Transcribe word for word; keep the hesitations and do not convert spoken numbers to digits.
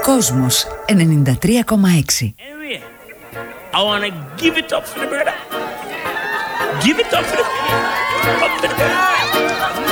Κόσμος ενενήντα τρία κόμμα έξι. I want to give it up for the brother. Give it up for the, up for the brother.